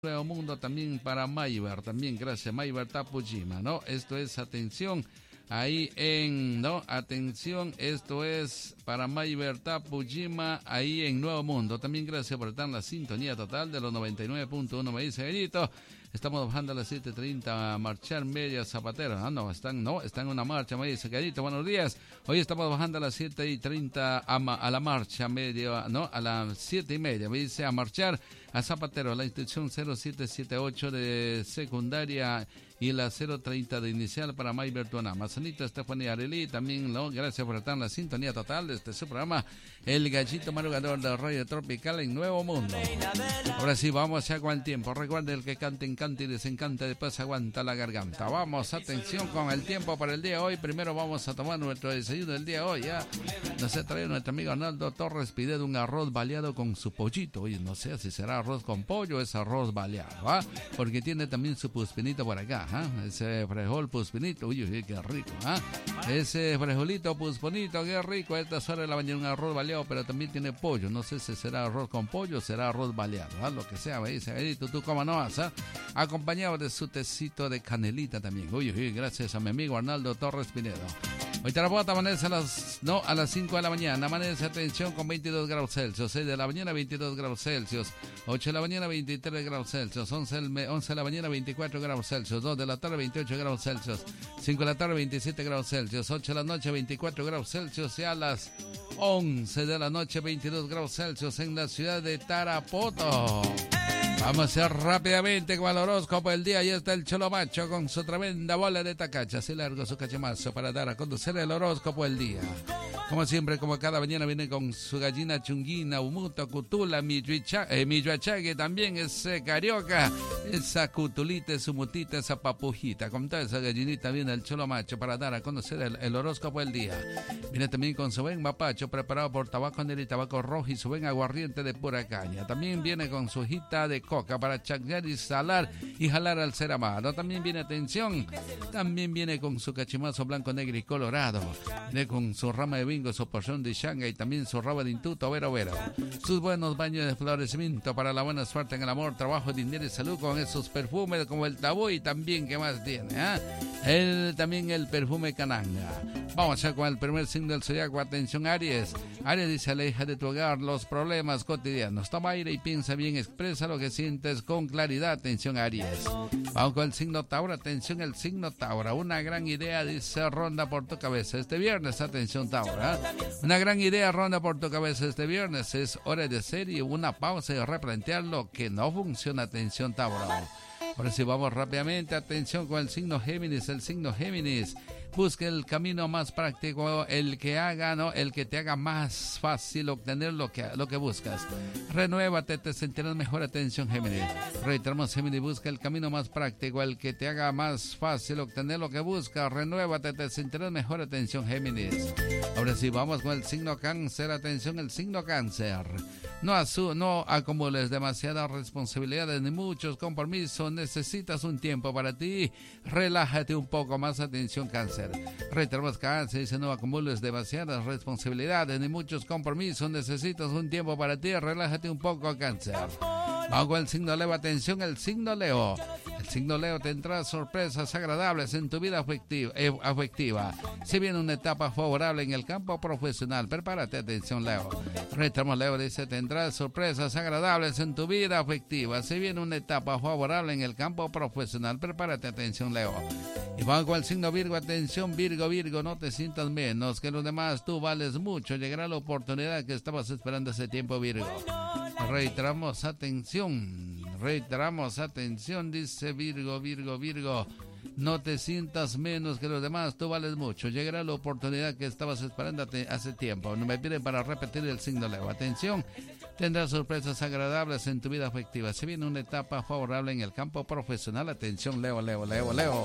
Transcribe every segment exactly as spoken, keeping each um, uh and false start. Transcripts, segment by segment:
Nuevo Mundo, también para Maybar, también gracias Maybar Tapujima, ¿no? Esto es atención ahí en, ¿no? Atención, esto es para Maybar Tapujima ahí en Nuevo Mundo. También gracias por estar en la sintonía total de los noventa y nueve punto uno, me dice Benito. Estamos bajando a las siete treinta a marchar media Zapatero. Ah, no, están, no, están en una marcha, me dice Carito, buenos días. Hoy estamos bajando a las siete y treinta a, a la marcha media, no, a las siete y media, me dice a marchar a Zapatero, la institución cero siete siete ocho de secundaria y la cero treinta de inicial para Mayber Tuana. Mazanita, Estefanía Arelí, también, ¿no? Gracias por estar en la sintonía total de este su programa, El Gallito Madrugador de Radio Tropical en Nuevo Mundo. Ahora sí, vamos ya con el tiempo. Recuerden, el que cante, encanta y desencanta, después aguanta la garganta. Vamos, atención con el tiempo para el día de hoy. Primero vamos a tomar nuestro desayuno del día de hoy. Ya nos ha traído nuestro amigo Arnaldo Torres, pide un arroz baleado con su pollito. Oye, no sé si será arroz con pollo o es arroz baleado, ¿ah? Porque tiene también su puspinito por acá, ¿ah? Ese frijol puspinito, uy, uy, qué rico, ¿ah? Ese frijolito puspinito, qué rico. A esta hora de la mañana un arroz baleado, pero también tiene pollo. No sé si será arroz con pollo o será arroz baleado, ¿ah? Lo que sea, me dice Benito, tú cómo no vas, ¿ah? Acompañado de su tecito de canelita también. Uy, uy, gracias a mi amigo Arnaldo Torres Pinedo. Hoy Tarapota amanece a las, no, a las cinco de la mañana, amanece, atención, con veintidós grados Celsius, seis de la mañana veintidós grados Celsius, ocho de la mañana veintitrés grados Celsius, once de la mañana veinticuatro grados Celsius, dos de la tarde veintiocho grados Celsius, cinco de la tarde veintisiete grados Celsius, ocho de la noche veinticuatro grados Celsius y a las once de la noche veintidós grados Celsius en la ciudad de Tarapoto. Vamos a hacer rápidamente con el horóscopo del día. Ahí está el Cholo Macho con su tremenda bola de tacacha. Así largo su cachamazo para dar a conducir el horóscopo del día. Como siempre, como cada mañana, viene con su gallina chunguina, humuto, cutula, milluachague, también ese carioca, esa cutulita, su mutita, esa papujita. Con toda esa gallinita viene el Cholo Macho para dar a conocer el, el horóscopo del día. Viene también con su buen mapacho preparado por tabaco negro y tabaco rojo y su buen aguardiente de pura caña. También viene con su hojita de coca para chagnear y salar y jalar al ser amado. También viene, atención, también viene con su cachimazo blanco, negro y colorado. Viene con su rama de bingo, su porción de shanga y también su raba de intuto, vero, vero. Sus buenos baños de florecimiento para la buena suerte en el amor, trabajo, dinero y salud con esos perfumes como el tabú y también, ¿qué más tiene? ¿Eh? El, también el perfume cananga. Vamos ya con el primer signo del zodiaco. Atención, Aries. Aries dice: aleja de tu hogar los problemas cotidianos. Toma aire y piensa bien, expresa lo que sientes con claridad. Atención, Aries. Vamos con el signo Tauro. Atención, el signo Tauro. Una gran idea, dice, ronda por tu cabeza este viernes. Atención, Tauro. ¿eh? Una gran idea ronda por tu cabeza este viernes. Es hora de hacer y una pausa y replantear lo que no funciona. Atención, Tauro. Ahora sí, vamos rápidamente, atención con el signo Géminis, el signo Géminis. Busque el camino más práctico, el que haga, ¿no? El que te haga más fácil obtener lo que, lo que buscas. Renuévate, te sentirás mejor. Atención, Géminis. Reiteramos, Géminis, busca el camino más práctico, el que te haga más fácil obtener lo que buscas. Renuévate, te sentirás mejor. Atención, Géminis. Ahora sí, vamos con el signo Cáncer. Atención, el signo Cáncer. No, asu no acumules demasiadas responsabilidades ni muchos compromisos. Necesitas un tiempo para ti. Relájate un poco más. Atención, Cáncer. Reiteramos, Cáncer dice: no acumules demasiadas responsabilidades ni muchos compromisos. Necesitas un tiempo para ti. Relájate un poco, Cáncer. Vamos con el signo Leo. Atención, el signo Leo. El signo Leo tendrá sorpresas agradables en tu vida afectiva. Eh, afectiva. Si viene una etapa favorable en el campo profesional, prepárate. Atención, Leo. Reiteramos, Leo dice: tendrás sorpresas agradables en tu vida afectiva. Si viene una etapa favorable en el campo profesional, prepárate. Atención, Leo. Y vamos con el signo Virgo. Atención, Virgo, Virgo, no te sientas menos que los demás. Tú vales mucho. Llegará la oportunidad que estabas esperando hace tiempo, Virgo. Reiteramos, atención, reiteramos, atención, dice Virgo, Virgo, Virgo, no te sientas menos que los demás, tú vales mucho, llegará la oportunidad que estabas esperando hace tiempo. No me piden para repetir el signo Leo. Atención, tendrás sorpresas agradables en tu vida afectiva. Se viene una etapa favorable en el campo profesional. Atención, Leo, Leo, Leo, Leo.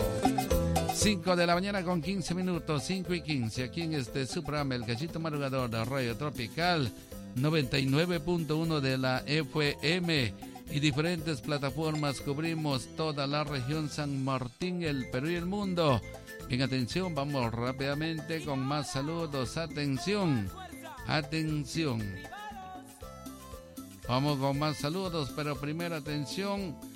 cinco de la mañana con quince minutos, cinco y quince, aquí en este su programa, El Gallito Madrugador de Radio Tropical noventa y nueve punto uno de la F M y diferentes plataformas. Cubrimos toda la región San Martín, el Perú y el mundo. Bien, atención, vamos rápidamente con más saludos. Atención, atención. Vamos con más saludos, pero primero, atención.